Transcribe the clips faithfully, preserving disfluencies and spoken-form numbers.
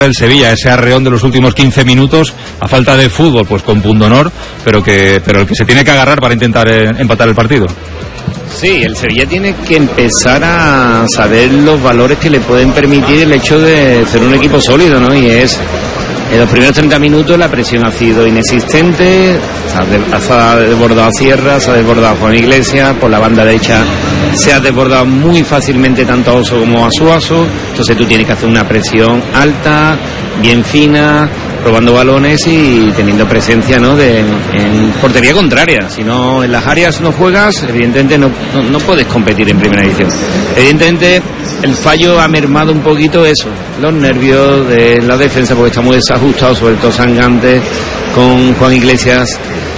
el Sevilla, ese arreón de los últimos quince minutos, a falta de fútbol, pues con pundonor, pero que pero el que se tiene que agarrar para intentar eh, empatar el partido. Sí, el Sevilla tiene que empezar a saber los valores que le pueden permitir el hecho de ser un equipo sólido, ¿no? Y es, en los primeros treinta minutos la presión ha sido inexistente, se ha desbordado a Sierra, se ha desbordado a Juan Iglesias, por la banda derecha se ha desbordado muy fácilmente tanto a Oso como a Suaso, entonces tú tienes que hacer una presión alta, bien fina, robando balones y teniendo presencia, ¿no?, de, en portería contraria. Si no, en las áreas no juegas, evidentemente no, no, no puedes competir en primera división. Evidentemente el fallo ha mermado un poquito eso, los nervios de la defensa, porque está muy desajustado, sobre todo Sangantes con Juan Iglesias,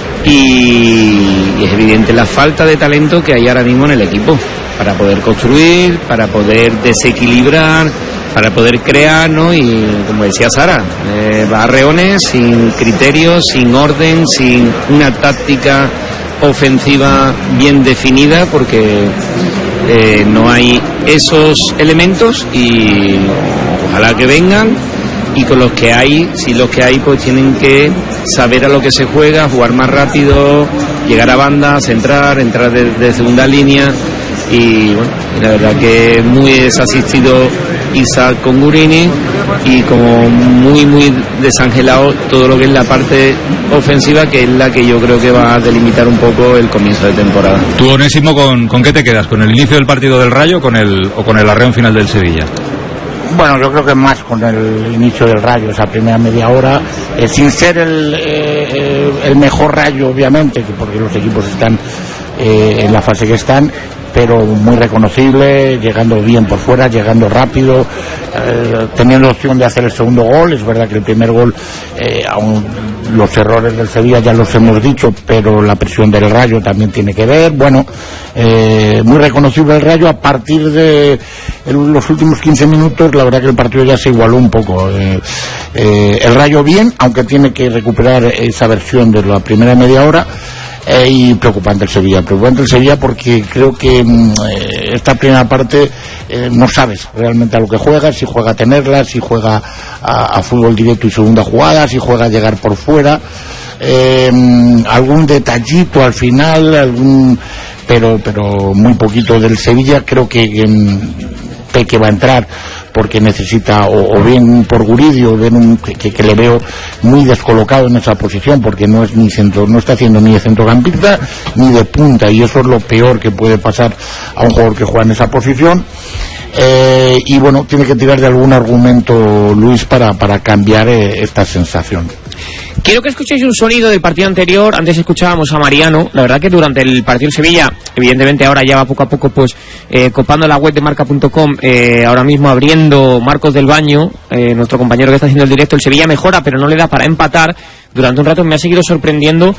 y, y es evidente la falta de talento que hay ahora mismo en el equipo para poder construir, para poder desequilibrar, para poder crear, ¿no? Y como decía Sara, eh, va a reones sin criterios, sin orden, sin una táctica ofensiva bien definida, porque eh, no hay esos elementos, y ojalá que vengan, y con los que hay, si los que hay, pues tienen que saber a lo que se juega, jugar más rápido, llegar a banda, centrar, entrar de, de segunda línea, y bueno, y la verdad que muy desasistido Isaac con Gurini, y como muy muy desangelado todo lo que es la parte ofensiva, que es la que yo creo que va a delimitar un poco el comienzo de temporada. Tú, Onésimo, ¿con, con qué te quedas? ¿Con el inicio del partido del Rayo con el, o con el arreón final del Sevilla? Bueno, yo creo que más con el inicio del Rayo, esa primera media hora, eh, sin ser el, eh, el mejor Rayo, obviamente, porque los equipos están eh, en la fase que están, pero muy reconocible, llegando bien por fuera, llegando rápido, eh, teniendo opción de hacer el segundo gol. Es verdad que el primer gol, eh, aún los errores del Sevilla ya los hemos dicho, pero la presión del Rayo también tiene que ver. Bueno, eh, muy reconocible el Rayo. A partir de el, los últimos quince minutos, la verdad que el partido ya se igualó un poco. Eh, eh, el Rayo bien, aunque tiene que recuperar esa versión de la primera media hora. Eh, y preocupante el Sevilla, preocupante el Sevilla porque creo que eh, esta primera parte eh, no sabes realmente a lo que juega, si juega a tenerla, si juega a, a fútbol directo y segunda jugada, si juega a llegar por fuera, eh, algún detallito al final, algún pero pero muy poquito del Sevilla. Creo que eh, Peque va a entrar porque necesita, o, o bien por Guridio, o bien un, que, que le veo muy descolocado en esa posición, porque no es ni centro, no está haciendo ni de centrocampista ni de punta, y eso es lo peor que puede pasar a un jugador que juega en esa posición. Eh, y bueno, tiene que tirar de algún argumento Luis para, para cambiar eh, esta sensación. Quiero que escuchéis un sonido del partido anterior. Antes escuchábamos a Mariano. La verdad que durante el partido de Sevilla, evidentemente ahora ya va poco a poco pues eh, copando la web de marca punto com, eh, ahora mismo abriendo Marcos del Baño, eh, nuestro compañero que está haciendo el directo. El Sevilla mejora, pero no le da para empatar. Durante un rato me ha seguido sorprendiendo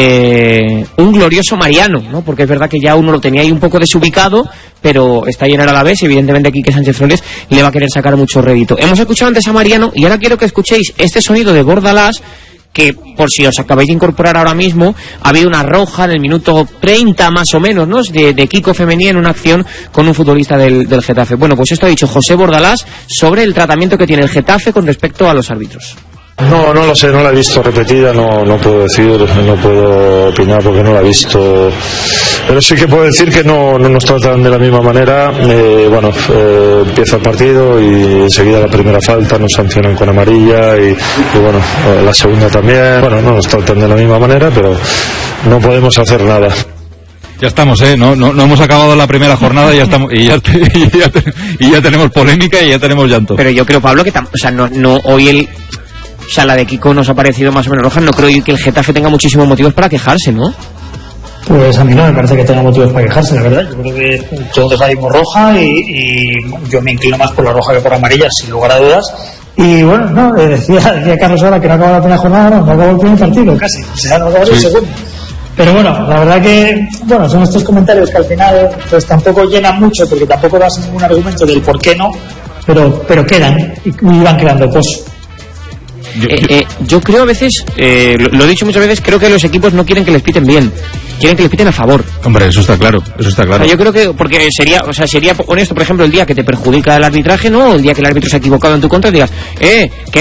eh, un glorioso Mariano, ¿no? Porque es verdad que ya uno lo tenía ahí un poco desubicado, pero está ahí en el Alavés, evidentemente Quique Sánchez Flores le va a querer sacar mucho rédito. Hemos escuchado antes a Mariano y ahora quiero que escuchéis este sonido de Bordalás, que por si os acabáis de incorporar ahora mismo, ha habido una roja en el minuto treinta más o menos, ¿no?, de, de Kiko Femení en una acción con un futbolista del, del Getafe. Bueno, pues esto ha dicho José Bordalás sobre el tratamiento que tiene el Getafe con respecto a los árbitros. No, no lo sé, no la he visto repetida, no, no puedo decir, no puedo opinar porque no la he visto, pero sí que puedo decir que no, no nos tratan de la misma manera. Eh, bueno, eh, empieza el partido y enseguida la primera falta nos sancionan con amarilla y, y bueno, eh, la segunda también. Bueno, no nos tratan de la misma manera, pero no podemos hacer nada. Ya estamos, ¿eh? No, no, no hemos acabado la primera jornada y ya estamos y ya, y ya, y ya tenemos polémica y ya tenemos llanto. Pero yo creo, Pablo, que tam- o sea, no, no hoy el O sea, la de Kiko nos ha parecido más o menos roja. No creo que el Getafe tenga muchísimos motivos para quejarse, ¿no? Pues a mí no me parece que tenga motivos para quejarse, la verdad. Yo creo que todos la dimos roja y, y yo me inclino más por la roja que por la amarilla, sin lugar a dudas. Y bueno, no, decía, decía Carlos ahora que no acabó la primera jornada, no, no acabó el primer partido casi, o sea, no acabó el sí. segundo. Pero bueno, la verdad que, bueno, son estos comentarios que al final pues tampoco llenan mucho, porque tampoco das ningún argumento del por qué no, pero, pero quedan, y, y van quedando cosas. Yo, eh, eh, yo creo a veces, eh, lo, lo he dicho muchas veces, creo que los equipos no quieren que les piten bien, quieren que les piten a favor. Hombre, eso está claro, eso está claro. O sea, yo creo que, porque sería, o sea, sería honesto, por ejemplo, el día que te perjudica el arbitraje, ¿no? El día que el árbitro se ha equivocado en tu contra, digas, eh, que